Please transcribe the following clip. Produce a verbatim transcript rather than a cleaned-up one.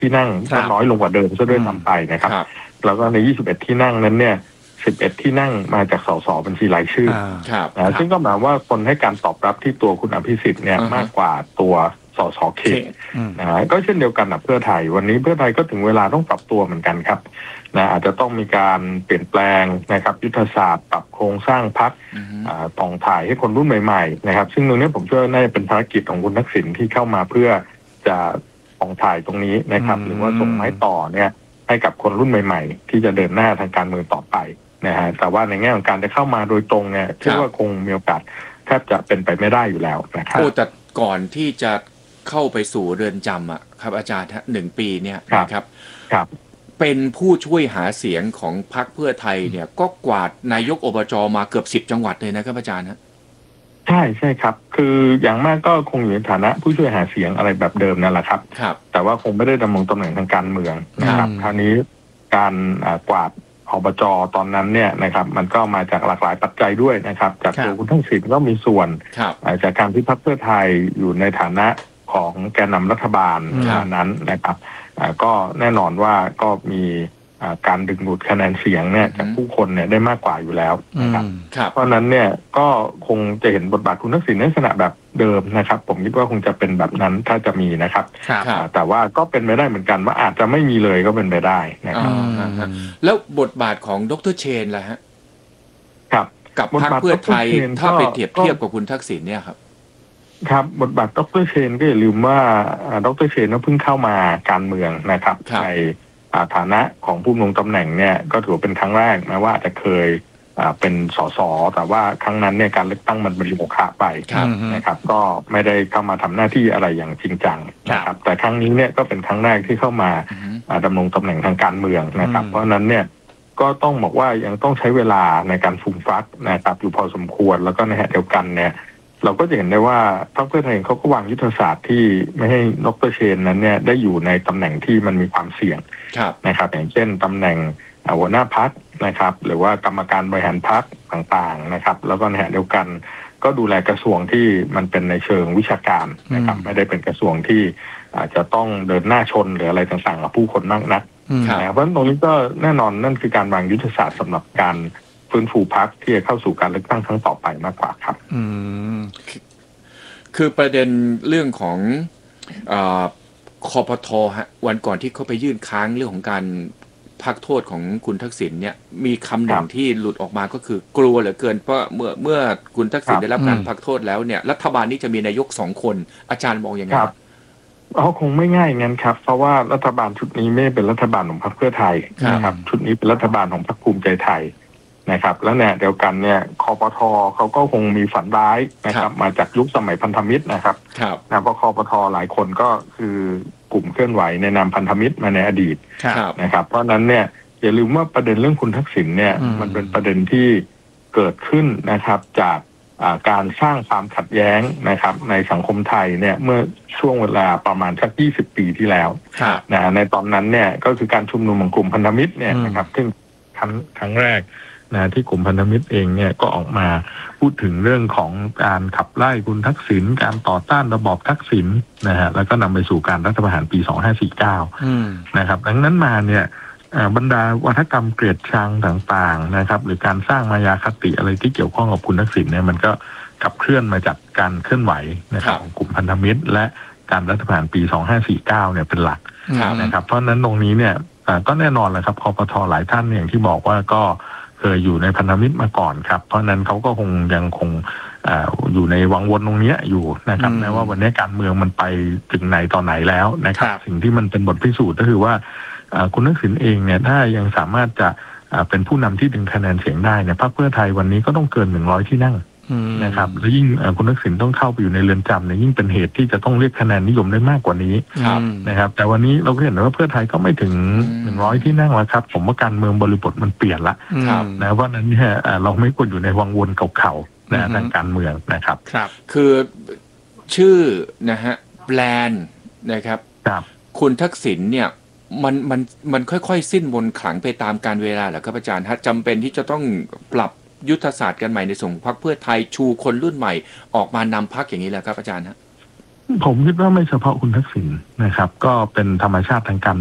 ที่นั่งก็น้อยลงกว่าเดิมซะด้วยซ้ำไปนะครับแล้วก็ในยี่สิบเอ็ดที่นั่งนั้นเนี่ยสิบเอ็ดที่นั่งมาจากสสบัญชีรายชื่อนะซึ่งก็หมายว่าคนให้การตอบรับที่ตัวคุณอภิสิทธิ์เนี่ยมากกว่าตัวสสเขตนะฮะก็เช่นเดียวกันกับเพื่อไทยวันนี้เพื่อไทยก็ถึงเวลาต้องปรับตัวเหมือนกันครับนะอาจจะต้องมีการเปลี่ยนแปลงนะครับยุทธศาสตร์ปรับโครงสร้างพรรคผ่องถ่ายให้คนรุ่นใหม่ๆนะครับซึ่งตรงนี้ผมเชื่อน่าจะเป็นภารกิจของคุณทักษิณที่เข้ามาเพื่อจะผ่องถ่ายตรงนี้นะครับหรือว่าส่งไม้ต่อเนี่ยให้กับคนรุ่นใหม่ๆที่จะเดินหน้าทางการเมืองต่อไปนะฮะแต่ว่าในแง่ของการจะเข้ามาโดยตรงเนี่ยคิดว่าคงมีโอกาสแทบจะเป็นไปไม่ได้อยู่แล้วนะครับโอ้แต่ก่อนที่จะเข้าไปสู่เรือนจำอ่ะครับอาจารย์ฮะหนึ่งปีเนี่ยนะครับครับเป็นผู้ช่วยหาเสียงของพรรคเพื่อไทยเนี่ยก็กวาดนายกอบจมาเกือบสิบจังหวัดเลยนะครับอาจารย์ฮะใช่ใช่ครับคืออย่างมากก็คงอยู่ในฐานะผู้ช่วยหาเสียงอะไรแบบเดิมนั่นแหละครับครับแต่ว่าคงไม่ได้ดำรงตำแหน่งทางการเมืองนะครับคราวนี้การกวาดอบจตอนนั้นเนี่ยนะครับมันก็มาจากหลากหลายปัจจัยด้วยนะครับจากตัวคุณทักษิณก็มีส่วนจากการที่พรรคเพื่อไทยอยู่ในฐานะของแกนนำรัฐบาลนั้นนะครับก็แน่นอนว่าก็มีการดึงดูดคะแนนเสียงเนี่ยจากผู้คนเนี่ยได้มากกว่าอยู่แล้วนะครับเพราะนั้นเนี่ยก็คงจะเห็นบทบาทคุณทักษิณในลักษณะแบบเดิมนะครับผมคิดว่าคงจะเป็นแบบนั้นถ้าจะมีนะครับแต่ว่าก็เป็นไปได้เหมือนกันว่าอาจจะไม่มีเลยก็เป็นไปได้นะครับแล้วบทบาทของดร.เชนล่ะฮะครับกับพรรคเพื่อไทยถ้าไปเทียบเทียบกับคุณทักษิณเนี่ยครับครับบทบาทดร.เชนก็อย่าลืมว่าดร.เชนก็เพิ่งเข้ามาการเมืองนะครับในฐานะของผู้ดำรงตำแหน่งเนี่ยก็ถือเป็นครั้งแรกแม้ว่าจะเคยเป็นสสแต่ว่าครั้งนั้นเนี่ยการเลือกตั้งมันเป็นโมฆะไปนะครับก็ไม่ได้เข้ามาทำหน้าที่อะไรอย่างจริงจังนะครับแต่ครั้งนี้เนี่ยก็เป็นครั้งแรกที่เข้ามาดำรงตำแหน่งทางการเมืองนะครับเพราะนั้นเนี่ยก็ต้องบอกว่ายังต้องใช้เวลาในการฟูมฟักนะครับอยู่พอสมควรแล้วก็ในขณะเดียวกันเนี่ยเราก็จะเห็นได้ว่าพรรคเพื่อไทยเขาก็วางยุทธศาสตร์ที่ไม่ให้ดร.เชนนั้นเนี่ยได้อยู่ในตำแหน่งที่มันมีความเสี่ยงนะครับอย่างเช่นตำแหน่งหัวหน้าพรรคนะครับหรือว่ากรรมการบริหารพรรคต่างๆนะครับแล้วก็ในขณะเดียวกันก็ดูแลกระทรวงที่มันเป็นในเชิงวิชาการนะครับไม่ได้เป็นกระทรวงที่อาจจะต้องเดินหน้าชนหรืออะไรต่างๆกับผู้คนมากนักเพราะฉะนั้นตรงนี้ก็แน่นอนนั่นคือการวางยุทธศาสตร์สำหรับการฟื้นฟูพรรคที่จะเข้าสู่การเลือกตั้งครั้งต่อไปมากกว่าครับอืมคือประเด็นเรื่องของอ่าคปท.ฮะวันก่อนที่เขาไปยื่นค้างเรื่องของการพักโทษของคุณทักษิณเนี่ยมีคำหนึ่งที่หลุดออกมาก็คือกลัวเหลือเกินเพราะเมื่อเมื่อคุณทักษิณได้รับการพักโทษแล้วเนี่ยรัฐบาลนี้จะมีนายกสองคนอาจารย์มองยังไงครับเขาคงไม่ง่ายงั้นครับเพราะว่ารัฐบาลชุดนี้ไม่เป็นรัฐบาลของพรรคเพื่อไทยนะครับชุดนี้เป็นรัฐบาลของพรรคภูมิใจไทยนะครับแล้วเนี่ยเดียวกันเนี่ยคปท.เขาก็คงมีฝันร้ายนะครับมาจากยุคสมัยพันธมิตรนะครับนะเพราะคปท.หลายคนก็คือกลุ่มเคลื่อนไหวในนามพันธมิตรมาในอดีตนะครับเพราะนั้นเนี่ยอย่าลืมว่าประเด็นเรื่องคุณทักษิณเนี่ยมันเป็นประเด็นที่เกิดขึ้นนะครับจากการสร้างความขัดแย้งนะครับในสังคมไทยเนี่ยเมื่อช่วงเวลาประมาณสักยี่สิบปีที่แล้วนะในตอนนั้นเนี่ยก็คือการชุมนุมของกลุ่มพันธมิตรเนี่ยนะครับซึ่งครั้งครั้งแรกนะที่กลุ่มพันธมิตรเองเนี่ยก็ออกมาพูดถึงเรื่องของการขับไล่คุณทักษิณการต่อต้านระบอบทักษิณนะฮะแล้วก็นำไปสู่การรัฐประหารปีสองพันห้าร้อยสี่สิบเก้านะครับดังนั้นมาเนี่ยบรรดาวัฒกรรมเกลียดชังต่างๆนะครับหรือการสร้างมายาคติอะไรที่เกี่ยวข้องกับคุณทักษิณเนี่ยมันก็ขับเคลื่อนมาจากการเคลื่อนไหวนะครับของกลุ่มพันธมิตรและการรัฐประหารปีสองพันห้าร้อยสี่สิบเก้าเนี่ยเป็นหลักนะครับเพราะนั้นตรงนี้เนี่ยก็แน่นอนแหละครับคปท.หลายท่านอย่างที่บอกว่าก็เคยอยู่ในพันธมิตรมาก่อนครับเพราะนั้นเขาก็คงยังคงอยู่ในวังวนตรงนี้อยู่นะครับแม้ว่าวันนี้การเมืองมันไปถึงไหนต่อไหนแล้วนะครับสิ่งที่มันเป็นบทพิสูจน์ก็คือว่าคุณทักษิณเองเนี่ยถ้ายังสามารถจะเป็นผู้นำที่ดึงคะแนนเสียงได้เนี่ยพรรคเพื่อไทยวันนี้ก็ต้องเกินหนึ่งร้อยที่นั่งนะครับแล้วยิ่งคุณทักษิณต้องเข้าไปอยู่ในเรือนจำเนี่ยยิ่งเป็นเหตุที่จะต้องเรียกคะแนนนิยมได้มากกว่านี้นะครับแต่วันนี้เราก็เห็นว่าเพื่อไทยก็ไม่ถึงหนึ่งร้อยที่นั่งแล้วครับผมว่าการเมืองบริบทมันเปลี่ยนละนะว่านั้นเนี่ยเราไม่ควรอยู่ในวังวนเก่าๆนะทางการเมืองนะครับครับคือชื่อนะฮะแบรนด์นะครับคุณทักษิณเนี่ยมันมันมันค่อยๆสิ้นมนต์ขลังไปตามการเวลาเหรอครับอาจารย์ฮะจำเป็นที่จะต้องปรับยุทธศาสตร์กันใหม่ในส่วนพรรคเพื่อไทยชูคนรุ่นใหม่ออกมานำพรรคอย่างนี้แหละครับอาจารย์ฮะผมคิดว่าไม่เฉพาะคุณทักษิณนะครับก็เป็นธรรมชาติทางการ